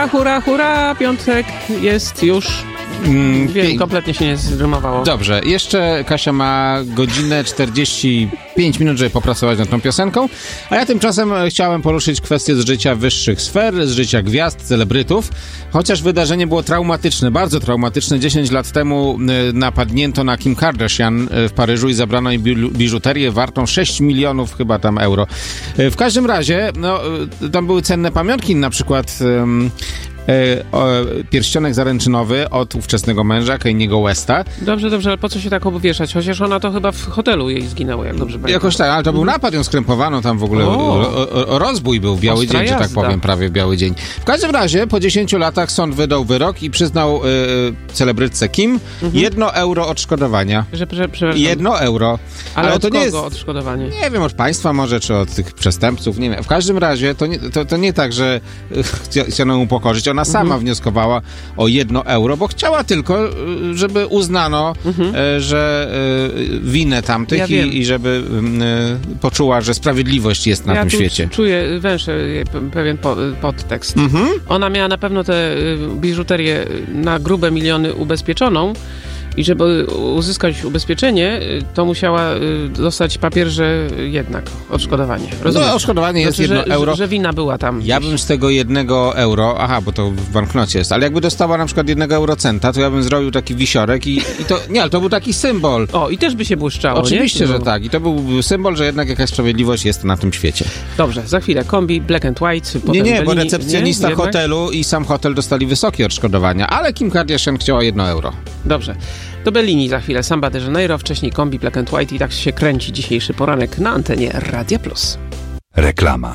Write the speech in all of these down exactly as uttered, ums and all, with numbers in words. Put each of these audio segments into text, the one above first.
Hurra, hurra, piątek jest już. Mm, Wiem, kompletnie się nie zrymowało. Dobrze, jeszcze Kasia ma godzinę czterdzieści pięć minut, żeby popracować nad tą piosenką, a ja tymczasem chciałem poruszyć kwestię z życia wyższych sfer, z życia gwiazd, celebrytów, chociaż wydarzenie było traumatyczne, bardzo traumatyczne. dziesięć lat temu napadnięto na Kim Kardashian w Paryżu i zabrano jej biżuterię wartą sześć milionów chyba tam euro. W każdym razie, no, tam były cenne pamiątki, na przykład um, E, o, pierścionek zaręczynowy od ówczesnego męża, Kanye'ego Westa. Dobrze, dobrze, ale po co się tak obwieszać? Chociaż ona to chyba w hotelu jej zginęło, jak dobrze pamiętam. Jakoś tak, ale to był napad, ją skrępowano, tam w ogóle o, o, o, rozbój był w biały Ostra dzień, że tak jazda. powiem, prawie w biały dzień. W każdym razie po dziesięciu latach sąd wydał wyrok i przyznał y, celebrytce Kim mhm. jedno euro odszkodowania. Że, że, że, jedno euro. Ale, ale od to kogo nie jest odszkodowanie? Nie wiem, od państwa może, czy od tych przestępców, nie wiem. W każdym razie to nie, to, to nie tak, że y, chciano ją upokorzyć. Ona sama mhm. wnioskowała o jedno euro, bo chciała tylko, żeby uznano, mhm. że winę tamtych ja i, i żeby poczuła, że sprawiedliwość jest na ja tym tu świecie. Czuję węższy pewien podtekst. Mhm. Ona miała na pewno tę biżuterię na grube miliony ubezpieczoną i żeby uzyskać ubezpieczenie, to musiała dostać papier, że jednak odszkodowanie. Rozumiesz? No, odszkodowanie jest znaczy, jedno że, euro. Że, że wina była tam. Ja gdzieś. bym z tego jednego euro, aha, bo to w banknocie jest, ale jakby dostała na przykład jednego eurocenta, to ja bym zrobił taki wisiorek i, i to, nie, ale to był taki symbol. O, i też by się błyszczało, Oczywiście, nie? że tak. I to był symbol, że jednak jakaś sprawiedliwość jest na tym świecie. Dobrze, za chwilę kombi, black and white. Potem nie, nie, Bellini, bo recepcjonista nie? hotelu i sam hotel dostali wysokie odszkodowania, ale Kim Kardashian chciała jedno euro. Dobrze. To Bellini za chwilę, Samba de Janeiro, wcześniej kombi, black and white i tak się kręci dzisiejszy poranek na antenie Radia Plus. Reklama.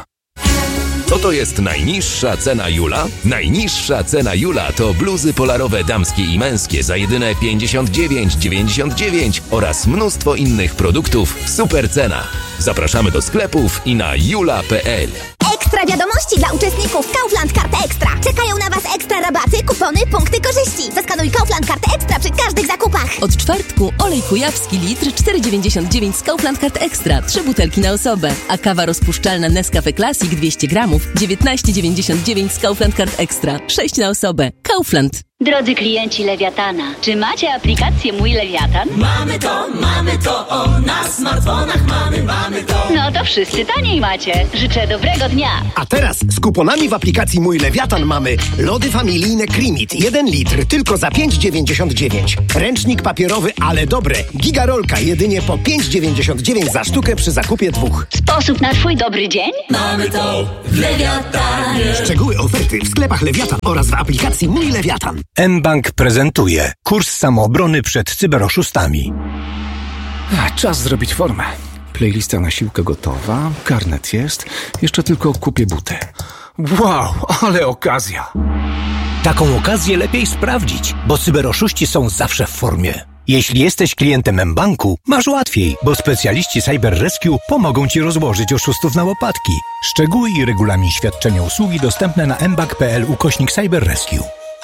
Co to jest najniższa cena Jula? Najniższa cena Jula to bluzy polarowe damskie i męskie za jedyne pięćdziesiąt dziewięć dziewięćdziesiąt dziewięć oraz mnóstwo innych produktów w super cenach. Zapraszamy do sklepów i na jula kropka p l. Ekstra wiadomości dla uczestników Kaufland Karty Ekstra. Czekają na Was ekstra rabaty, kupony, punkty korzyści. Zaskanuj Kaufland Karty Ekstra przy każdych zakupach. Od czwartku olej kujawski litr cztery dziewięćdziesiąt dziewięć z Kaufland Karty Ekstra. Trzy butelki na osobę. A kawa rozpuszczalna Nescafe Classic dwieście gramów dziewiętnaście dziewięćdziesiąt dziewięć z Kaufland Karty Ekstra. sześć na osobę. Kaufland. Drodzy klienci Lewiatana, czy macie aplikację Mój Lewiatan? Mamy to, mamy to, o, na smartfonach mamy, mamy to. No to wszyscy taniej macie. Życzę dobrego dnia. A teraz z kuponami w aplikacji Mój Lewiatan mamy lody familijne Creamit jeden litr tylko za pięć dziewięćdziesiąt dziewięć. Ręcznik papierowy, ale dobre, Gigarolka jedynie po pięć dziewięćdziesiąt dziewięć za sztukę przy zakupie dwóch. Sposób na twój dobry dzień? Mamy to w Lewiatanie. Szczegóły oferty w sklepach Lewiatan oraz w aplikacji Mój Lewiatan. mBank prezentuje kurs samoobrony przed cyberoszustami. Czas zrobić formę. Playlista na siłkę gotowa, karnet jest, jeszcze tylko kupię butę. Wow, ale okazja! Taką okazję lepiej sprawdzić, bo cyberoszuści są zawsze w formie. Jeśli jesteś klientem mBanku, masz łatwiej, bo specjaliści Cyber Rescue pomogą Ci rozłożyć oszustów na łopatki. Szczegóły i regulamin świadczenia usługi dostępne na mbank kropka p l ukośnik Cyber Rescue.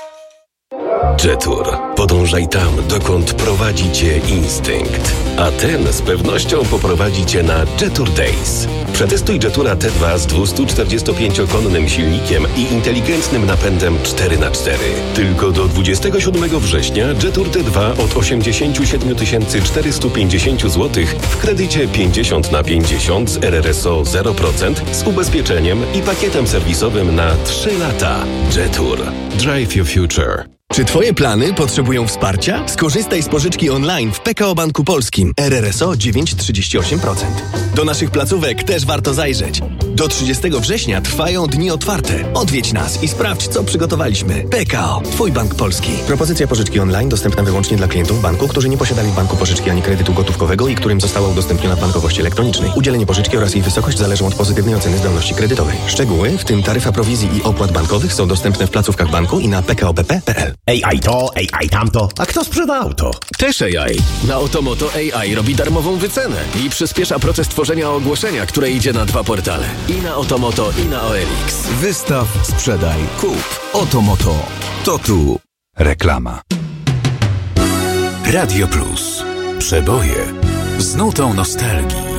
Jetour. Podążaj tam, dokąd prowadzi Cię instynkt. A ten z pewnością poprowadzi Cię na Jetour Days. Przetestuj Jetoura T dwa z dwustuczterdziestopięciokonnym silnikiem i inteligentnym napędem cztery na cztery. Tylko do dwudziestego siódmego września Jetour T dwa od osiemdziesiąt siedem tysięcy czterysta pięćdziesiąt złotych w kredycie pięćdziesiąt na pięćdziesiąt z R R S O zero procent z ubezpieczeniem i pakietem serwisowym na trzy lata. Jetour. Drive your future. Czy Twoje plany potrzebują wsparcia? Skorzystaj z pożyczki online w P K O Banku Polskim. R R S O dziewięć przecinek trzydzieści osiem procent. Do naszych placówek też warto zajrzeć. Do trzydziestego września trwają dni otwarte. Odwiedź nas i sprawdź, co przygotowaliśmy. P K O. Twój bank polski. Propozycja pożyczki online dostępna wyłącznie dla klientów banku, którzy nie posiadali w banku pożyczki ani kredytu gotówkowego i którym została udostępniona w bankowości elektronicznej. Udzielenie pożyczki oraz jej wysokość zależą od pozytywnej oceny zdolności kredytowej. Szczegóły, w tym taryfa prowizji i opłat bankowych, są dostępne w placówkach banku i na p k o b p kropka p l. A I to, A I tamto. A kto sprzeda auto? Też A I. Na Otomoto A I robi darmową wycenę i przyspiesza proces tworzenia ogłoszenia, które idzie na dwa portale. I na Otomoto, i na O L X. Wystaw, sprzedaj, kup. Otomoto. To tu. Reklama. Radio Plus. Przeboje z nutą nostalgii.